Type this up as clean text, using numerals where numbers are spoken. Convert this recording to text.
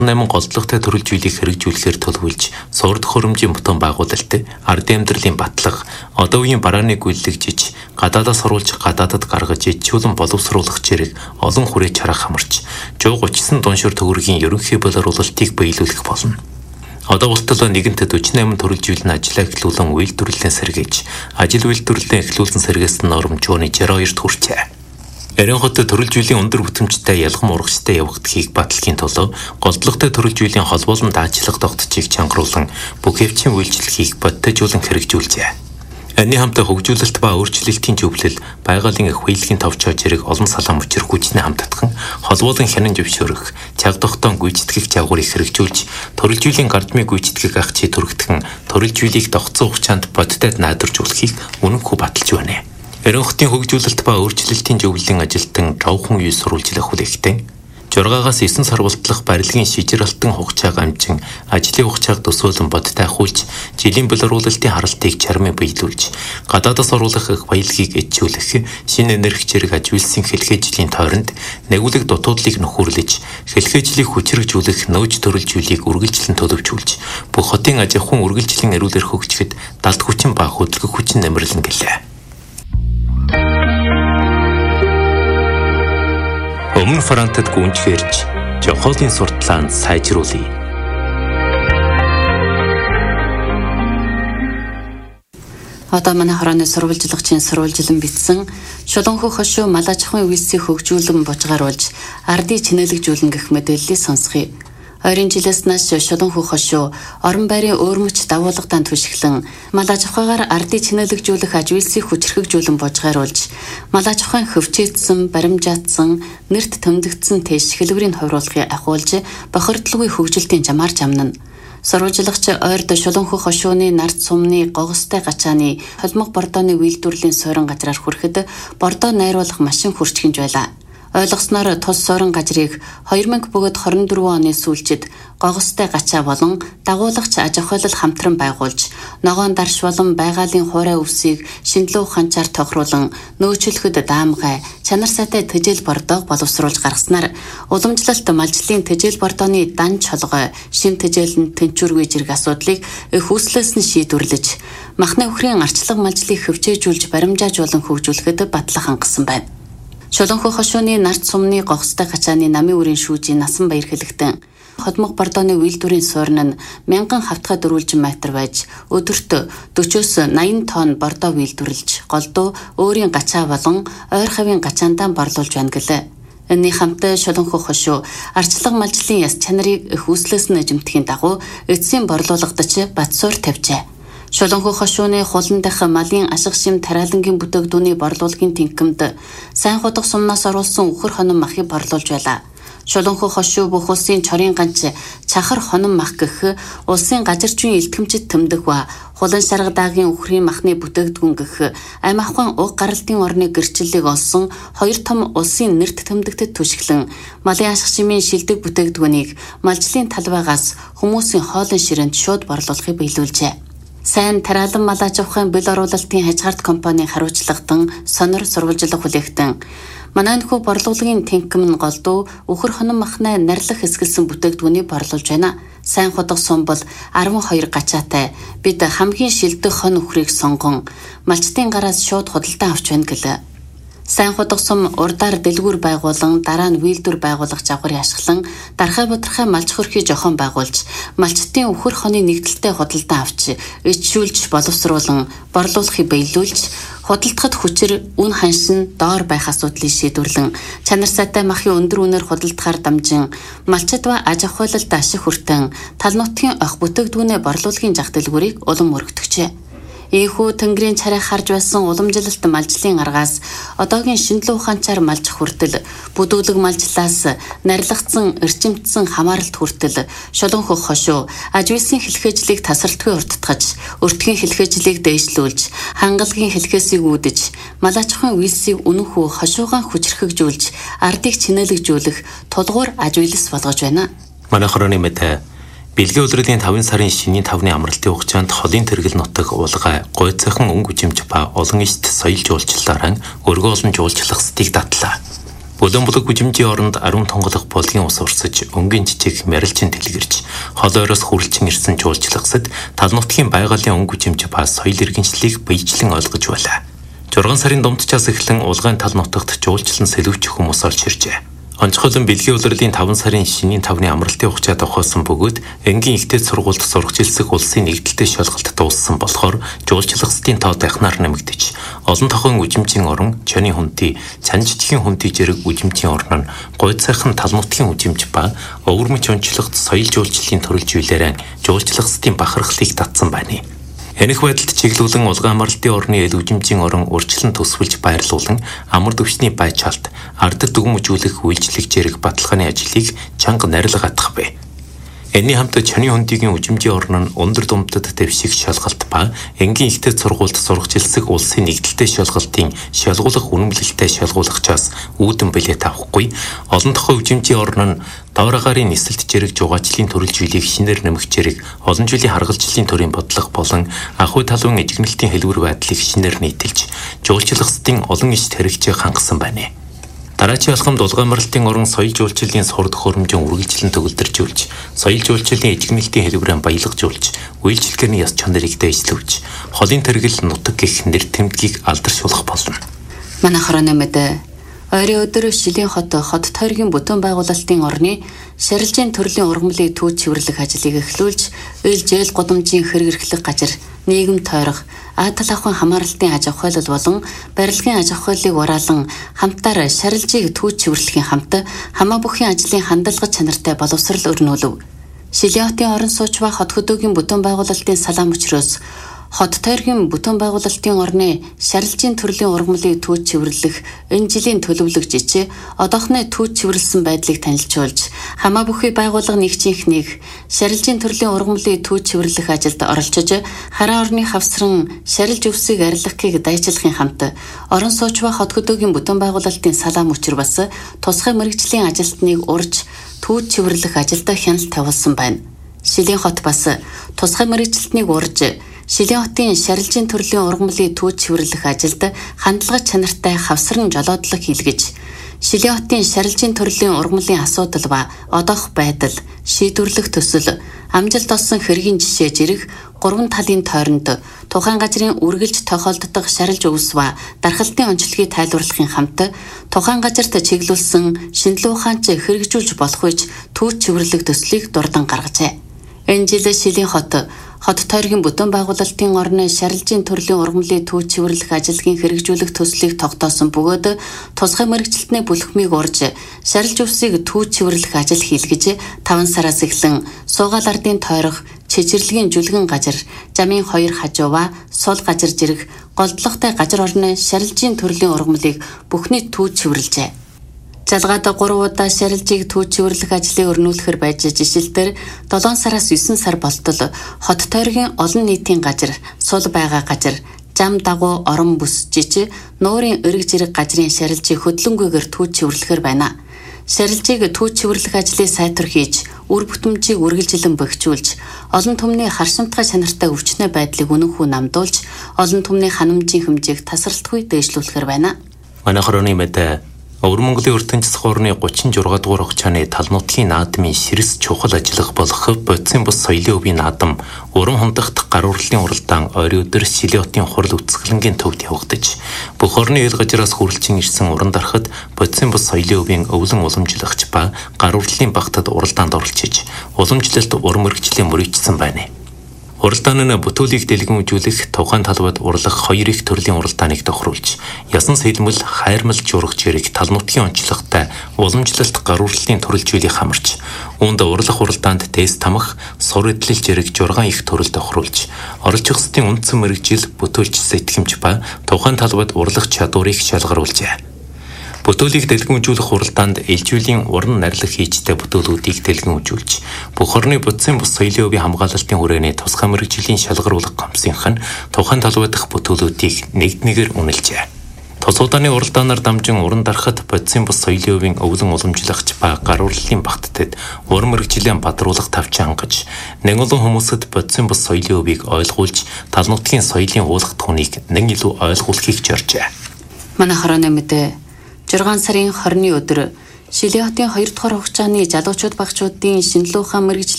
8 голдлоготой төрөл зүйлийг хэрэгжүүлэхээр төлөвлөж, сурд хөрөмжийн бутан байгуулалт, ардын амьдралын батлага, одоо үеийн барааны гүйлэгжиж, гадаадаас оруулж гадаадад гаргаж ичүүлэн боловсруулах зэрэг олон хүрээ чарах хамарч, 139 дуншир төгрөгийн ерөнхий боловсруулалтыг биелүүлэх болно. Одоо болтол нэгэнтэ 48 төрөл зүйл нь ажиллаа эхлүүлэн үйлдвэрлэлээ сэргээж, ажил үйлдвэрлэлээ эхлүүлсэн сэргээсэн нормч оны 62-т хүрчээ. Ярин хотод төрөл зүйлийн өндөр бүтэмжтэй ялгам урагштай явагдахыг баталхийн тулд голдлоготой төрөл зүйлийн холбоолон даатчлах тогтцыг чангаруулан бүх хэвчийн үйлчлэгийг бодтойжуулан хэрэгжүүлжээ. Энэний хамтаа хөгжүүлэлт ба өөрчлөлтийн зөвлөл, байгалийн их хуйлгийн товчоо зэрэг олон салаан мөчр хүчний хамтдагхан холбоолон хянан зөвшөөрөх, чаг тогтоон гүйцэтгэх чавгуурыг хэрэгжүүлж, төрөл зүйлийн гардмыг гүйцэтгэх агчийг төрөгдгөн төрөл зүйлийг тогтцоо хугацаанд бодтойд найдваржуулахыг үнэнхүү баталж байна. Ярин хотын хөгжүүлэлт ба өөрчлөлтийн зөвлөлийн ажилтан Жавхан үе сурвалжлах хүлээхтэн 6-аас 9 сар болтлох барилгын шижиралтан хугацааг амжин ажлын хугацааг төсөөлөн бодтой ахуулж жилийн боловсруулалтын харалтыг чармын биелүүлж гадаадаас оруулах их баялагийг эджүүлэх шинэ энерги зэрэг ажилсан хэлхээжлийн тойронд нэгүлэг дутуудлыг нөхөрлөж хэлхээжлийг хүчрэгжүүлэх нөөж төрөлжүүлийг үргэлжлэн төлөвшүүлж бүх хотын аж ахуйн үргэлжлэн эрүүлэр хөгжихэд далд хүчин ба хөдөлгөх хүчин нэмэрлэн гэлээ. Өмнө Франтад гүнжгэрж Жохолын сурталаанд сайжруулъя. Одоо манай хорооны сурвалжлагчийн сурвалжилан бичсэн Шулуунхүү хошуу мал аж ахуйн үйлсийг хөгжүүлэн бужгааруулж ардыг чинэлэгжүүлэн гэх мэдээллийг сонсгоё. Ойрын жилээс нааш Шулуунхүү хошуу орон байрын өөрмөч дагуулгатай түшиглэн мал аж ахуйгаар ардыг чинэлэгжүүлэх аж үйлсийг хүчрхэгжүүлэн бужгааруулж мал аж ахуйн хөвчөөдсөн, баримжаатсан, нэрт төмдөгдсөн тэш хэлбэрийг хувируулахыг ахиулж бохирдлгүй хөгжилтийн жамаар жамнана. Сурвалжлагч ойрд Шулуунхүү хошууны нарт сумны гогстой гачааны холимог бордооны үйлдвэрлэлийн суурин газраар хүрэхэд бордоо найруулах машин хүрч гинж байлаа. Ойлгосноор тус суурин газрыг 2024 оны сүүлчид гогстой гачаа болон дагуулагч аж ахуйлал хамтран байгуулж ногоон дарш болон байгалийн хуурай өвсийг шинэлүү ханчаар тохируулан нөөцлөхөд даамгай чанар сайтай тэжээл бордоог боловсруулж гаргаснаар уламжлалт малжлын тэжээл бордооны дан чолгой шин тэжээлэнд тэнцвэргүй зэрэг асуудлыг их үүслээс нь шийдвэрлэж махны өхрийн арчлаг малжлыг хөвчөөжүүлж баримжаажуулан хөгжүүлэхэд батлах хангасан байна. Шулуунхүү хошууны нарт сумны гогстой гачааны намын үрийн шүүжийн насан баяр хэлэгтэн холимог бордооны үйлдвэрийн суурин нь 1000 хавтгай дөрвөлжин метр байж өдөрт 40-с 80 тонн бордоо үйлдвэрлэж голдуу өөрийн гачаа болон ойр хавийн гачаандаа борлуулж байна гэлээ. Энэний хамт Шулуунхүү хошуу арчлаг малжлын яс чанарыг их үүслээс нь жимтгэхийн дагуу эцсийн борлуулгадч батсуур тавьжээ. Шулуунхүү хошууны хулан дах малын ашиг шим тариалангийн бүтээгдүүний борлуулгын тэнхимд сайн хутга сумнаас оруулсан үхэр хонон махыг борлуулж байлаа. Шулуунхүү хошуу бүх улсын чорын ганц чахар хонон мах гэх улсын газарчуйн илтгэмжид тэмдэг ба хулан шарга даагийн үхрийн махны бүтээгдэхүүн гэх амь ахуйн уг гаралтын орны гэрчлэлийг олсон хоёр том улсын нэрт тэмдэгтэд түшиглэн малын ашиг шимийн шилдэг бүтээгдэхүүнийг малжлын талбайгаас хүмүүсийн хоолн ширээнд шууд борлуулахыг биелүүлжээ. Сайн тариалан мал аж ахуйн бэл оруулалтын хажгаарт компани хариуцлагдан сонор сурвалжлах хүлээгтэн манай нөхөө борлуулгын тэнхим нь голдуу үхэр хонон махнаа нарилах эсгэлсэн бүтээгдэхүүнийг борлуулж байна. Сайн хутга сум бол 12 гачаатай бид хамгийн шилдэг хон үхрийг сонгон малчтын гараас шууд худалдан авч байна гэлээ. Сайн хутга сум урдаар дэлгүүр байгуулан дараа нь үйлдвэр байгуулах жавхрын ашиглан дархай бодрохой малч хөрхий жохон байгуулж малчтын үхэр хоны нэгдэлтэй худалдан авч ичшүүлж боловсруулан борлуулахыг биелүүлж худалдахад хүчээр үн ханшин доор байх асуудлыг шийдвэрлэн чанар сайтай махын өндөр үнээр худалдахаар дамжин малчид ба аж ахуйлалд ашиг хүртэн тал нутгийн ох бүтээгдэхүүнээ борлуулахын зах дэлгүүрийг улам өргөдөгчээ. Ийхүү тэнгэрийн чарайг харж байсан уламжлалт малжлын аргаас одоогийн шинэлүү ухаанчаар малжих хүртэл бүдүүлэг малжлаас нарилгацсан эрчимтсэн хамааралт хүртэл Шулуунхүү хошуу аж үйлсийн хэлхээжлийг тасралтгүй урттгаж өртгийн хэлхээжлийг дээшлүүлж хангалагын хэлхээсийг үүдэж мал аж ахуйн үйлсийг үнэнхүү хошуугаан хүчрхэгжүүлж ардыг чинэлэгжүүлэх тулгуур аж үйлс болгож байна. Манай хорооны мэд Бэлгийн улирлын 5 сарын шинийн 5-ны амралтын хугацаанд холын тэргэл нутаг уулгай гойцоохон өнгө жимж ба олон ишт соёл жуулчлалаараа өргөө олон жуулчлах стыг датлаа. Булан булаг хүжимжийн оронд 10 тонголох булгийн ус урсаж, өнгийн жижиг мярилчин тэлгэрч, хол ойроос хүрлчин ирсэн жуулчлагсад тал нутгийн байгалийн өнгө хүжимж ба соёл иргэншлийг биечлэн ойлгож байлаа. 6 сарын дундчаас эхлэн улгаан тал нутагт жуулчлан сэлвч хүмүүс олж иржээ. Онцгойлон бэлгийн улирлын 5 сарын шинийн 5-ны амралтын хугацаа тохиолсон бөгөөд энгийн ихтэй сургуульд сурагч хэлсэх улсын нэгдэлтэй шалгалт дууссан болохоор жуулчлагчдын тоо дахнаар нэмэгдэж олон тохон үжимжийн орон, чоны хүнти, цан жижигхэн хүнти зэрэг үжимжийн орн нь гойд сайхан тал нутгийн үжимж ба өвөрмөч онцлогт соёл жуулчлалын төрөл зүйлээрээ жуулчлагчдын бахархлыг татсан байна. Энэх байдалд чиглүүлэн улгаан амралтын орны эл үжимжийн орон урьдчилан төсвөлж байрлуулан амар төвчний байчаалт ардаг дүгмжүүлэх үйлчлэг зэрэг баталгааны ажлыг чанга нарилга атгах бай. Энэний хамт чоны хүндийн үжимжийн орн нь өндөр думтад дэвших шалгалт ба энгийн ихтэй сургуульд сурагч хэлсэх улсын нэгдэлтэй шалгалтын шалгуулах үнэмлэлтэй шалгуулагчаас үүдэн билет авахгүй олон тохой үжимжийн орн нь доорогарын нисэлт зэрэг жугаачлалын төрөл зүйлийг шинээр нэмэх зэрэг олон жилийн харгалзлын төрийн бодлого болон ахуй талбын эжигнэлтийн хэлбэр байдлыг шинээр нийтэлж жуулчлагчдын олон ишт хэрэгжээ хангасан байна. Дараачийн алхамд улгаан амралтын орон соёл жуулчлалын сурд хөрөмжийн үргэлжлэн төгөлдржүүлж, соёл жуулчлалын эжигнэлтийн хэлбэрээр баялагжуулж, үйлчлэгээний яс чанарыг дэвшлүүлж, холын тэргэл нутаг гэх нэр тэмдгийг алдаршуулах болно. Манай хорооны мэдээ ойрын өдөр Шилийн хот тойргийн бүтээн байгуулалтын орны шарилжийн төрлийн ургамлыг түүж цэвэрлэх ажлыг эхлүүлж, ил жээл гудамжийн хэрэг эрхлэх газар, нийгэм тойрох, атал авахын хамааралтын аж ахуй болон барилгын аж ахуйлыг ураалan хамтаар шарилжийг түүж цэвэрлэхийн хамт хамаа бүхий ажлын хандлагач чанартай боловсрал өрнүүлв. Шилийн хотын орон сууч ба хот хөдөөгийн бүтээн байгуулалтын салаам өчрөөс хот тойргийн бүтээн байгуулалтын орны шарилжийн төрлийн ургамлыг түүж цэвэрлэх энэ жилийн төлөвлөгч одоохны түүж цэвэрлсэн байдлыг танилцуулж хамаа бүхий байгууллага нэгжийнхнийг шарилжийн төрлийн ургамлыг түүж цэвэрлэх ажилд оролцож хараа орны хавсран шарилж өвсийг арилгахыг дайчилахын хамт орон сууч ба хот хөдөөгийн бүтээн байгуулалтын салаам өчр бас тусгай мэргэжлийн ажилтныг урьж түүж цэвэрлэх ажилд хяналт тавилсан байна. Шилийн хот бас тусгай мэргэжилтнийг урьж Шилийн хотын шарилжийн төрлийн ургамлыг түүж цэвэрлэх ажилд хандлага чанартай хавсран жолоодлого хийлгэж, Шилийн хотын шарилжийн төрлийн ургамлын асуудал ба одоох байдал, шийдвэрлэх төсөл, амжилт олсон хэргийн жишээ зэрэг 3 талын тойронд тухайн газрын үргэлж тохиолддог шарилж өвс ба дархалтын онцлогийг тайлбарлахын хамт тухайн газарт чиглүүлсэн шинжилгээ ухаанч хэрэгжүүлж болох үеч түүж цэвэрлэх төслийг дурдан гаргажээ. Энэ жил Шилийн хот тойргийн бүтээн байгуулалтын орны шарилжийн төрлийн ургамлыг түүж цэвэрлэх ажилгийн хэрэгжүүлэх төслийг тогтоосон бөгөөд тусгай мэргэжилтний бүлхмийг урьж шарилж өвсийг түүж цэвэрлэх ажил хийлгэж 5 сараас эхлэн суугаал ардын тойрох чичирлэгийн жүлгэн газар, замын 2 хажуу ба сул газар зэрэг голдлоготой газар орны шарилжийн төрлийн ургамлыг бүхний түүж цэвэрлжээ. Залгаад 3 удаа шарилжийг түүж цэвэрлэх ажлыг өрнүүлэхэр байж жишэлтэр 7 сараас 9 сар болтол хот тойргийн олон нийтийн газар, сул байгаа газар, зам дагуу орон бүс жиж нуурын өрг зэрэг газрын шарилжийг хөдлөнгүйгээр түүж цэвэрлэхэр байна. Шарилжийг түүж цэвэрлэх ажлыг сайтар хийж, үр бүтэмжийг үргэлжлэн бохижуулж, олон түмний харшимтгай чанартай өвчнөө байдлыг үнэнхүү намдуулж, олон түмний ханамжийн хэмжээг тасралтгүй дээшлүүлэхэр байна. Манай хорооны мэдээ Өвөр Монголын ертөнцийн хорны 36 дугаар хугацааны тал нутгийн наадмын ширс чухал ажиллах болох бодисын бус соёлын өвийн наадам уран хундагт гар урлалын уралдаан ойрын өдөр Шилийн хотын хурал үцгэлэнгийн төвд явагдаж бүх орны ил газраас хүрэлцэн ирсэн уран дарахад бодисын бус соёлын өвийн өвлөн уламжлагч ба гар урлалын багтад уралдаанд оролцож уламжлалт уран мэргэжлийн мөрөгчсөн байна. Уралдаан нь бүтүүлийг дэлгэнжүүлэх тухайн талбайд урлах 2 их төрлийн уралдааныг тохируулж, ясан сэлмэл, хайрмал журах зэрэг тал нутгийн онцлогтой уламжлалт гар урлалын төрөл зүйлийг хамарч, үүнд урлах уралдаанд дэс тамах, сур эдлэл зэрэг 6 их төрөл тохируулж, оролцох ёсны үндсэн мэргэжил, бүтүүлч сэтгэмж ба тухайн талбайд урлах чадварыг шалгаруулжээ. Бүтүүлийг дэлгэнжүүлэх уралдаанд элжүүлийн уран нарилах хийжтэй бүтүүлүүдийг дэлгэнжүүлж, бүх орны бодисын бус соёлын өвийн хамгаалалтын хүрээний тусгай мэргэжлийн шалгаруулах комиссийнх нь тухайн талбайд дах бүтүүлүүдийг нэгд-нэгээр үнэлжээ. Тус удааны уралдаанаар дамжин уран дарахад бодисын бус соёлын өвийн өвлөн уламжлагч ба гар урлалын багтдад уран мэргэжлийн бадруулах тавч хангаж, нэг олон хүмүүсэд бодисын бус соёлын өвийг ойлгуулж, тал нутгийн соёлын уулах түүнийг нэг илүү ойлгуулахыг зоржээ. Манай хорооны мэдээ 6 сарын 20-ны өдөр Шилээ хотын 2 дугаар хугацааны залуучууд багчуудын шинэлүү ухаан мэргэжлийн